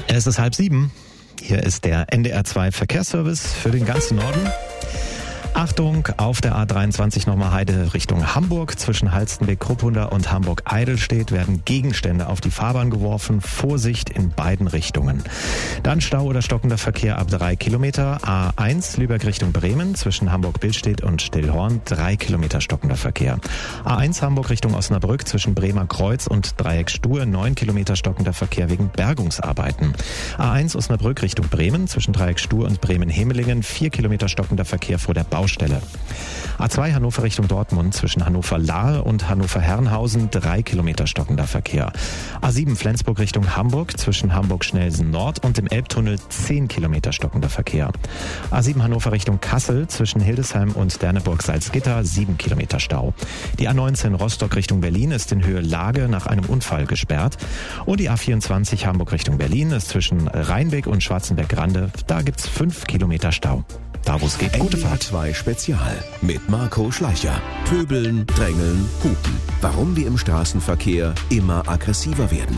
Es ist 6:30. Hier ist der NDR 2 Verkehrsservice für den ganzen Norden. Achtung, auf der A23 nochmal Heide Richtung Hamburg. Zwischen Halstenbek-Kruppunda und Hamburg-Eidelstedt werden Gegenstände auf die Fahrbahn geworfen. Vorsicht in beiden Richtungen. Dann Stau oder stockender Verkehr ab 3 Kilometer. A1 Lübeck Richtung Bremen. Zwischen Hamburg-Billstedt und Stillhorn 3 Kilometer stockender Verkehr. A1 Hamburg Richtung Osnabrück. Zwischen Bremer Kreuz und Dreieck Stur 9 Kilometer stockender Verkehr wegen Bergungsarbeiten. A1 Osnabrück Richtung Bremen. Zwischen Dreieck Stur und Bremen-Hemelingen 4 Kilometer stockender Verkehr vor der Baustelle. A2 Hannover Richtung Dortmund zwischen Hannover-Lahr und Hannover-Herrenhausen 3 Kilometer stockender Verkehr. A7 Flensburg Richtung Hamburg zwischen Hamburg-Schnelsen Nord und dem Elbtunnel 10 Kilometer stockender Verkehr. A7 Hannover Richtung Kassel zwischen Hildesheim und Derneburg-Salzgitter 7 Kilometer Stau. Die A19 Rostock Richtung Berlin ist in Höhe Lage nach einem Unfall gesperrt. Und die A24 Hamburg Richtung Berlin ist zwischen Rheinbeck und Schwarzenberg-Grande. Da gibt's 5 Kilometer Stau. Da wo es geht, gute Fahrt. NDR 2 Spezial mit Marco Schleicher. Pöbeln, drängeln, hupen. Warum wir im Straßenverkehr immer aggressiver werden.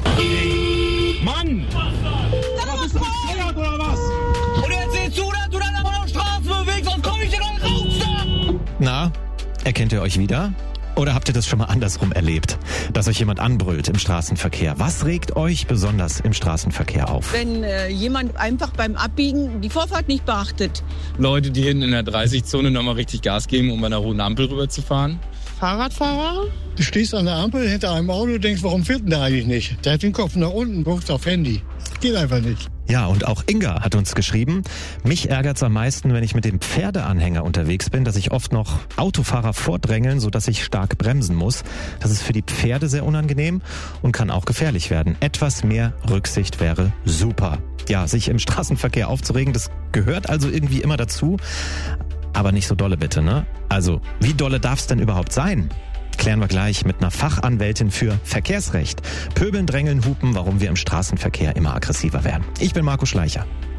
Mann! Das ist bescheuert oder was? Und jetzt siehst du, dass du dann aber noch Straßen bewegst, sonst komm ich dir noch raus da! Na, erkennt ihr euch wieder? Oder habt ihr das schon mal andersrum erlebt, dass euch jemand anbrüllt im Straßenverkehr? Was regt euch besonders im Straßenverkehr auf? Wenn jemand einfach beim Abbiegen die Vorfahrt nicht beachtet. Leute, die hinten in der 30-Zone nochmal richtig Gas geben, um bei einer roten Ampel rüberzufahren. Fahrradfahrer? Du stehst an der Ampel hinter einem Auto und denkst, warum fährt denn der eigentlich nicht? Der hat den Kopf nach unten, guckt auf Handy. Geht einfach nicht. Ja, und auch Inga hat uns geschrieben, mich ärgert's am meisten, wenn ich mit dem Pferdeanhänger unterwegs bin, dass ich oft noch Autofahrer vordrängeln, sodass ich stark bremsen muss. Das ist für die Pferde sehr unangenehm und kann auch gefährlich werden. Etwas mehr Rücksicht wäre super. Ja, sich im Straßenverkehr aufzuregen, das gehört also irgendwie immer dazu. Aber nicht so dolle bitte, ne? Also, wie dolle darf's denn überhaupt sein? Klären wir gleich mit einer Fachanwältin für Verkehrsrecht. Pöbeln, drängeln, hupen, warum wir im Straßenverkehr immer aggressiver werden. Ich bin Marco Schleicher.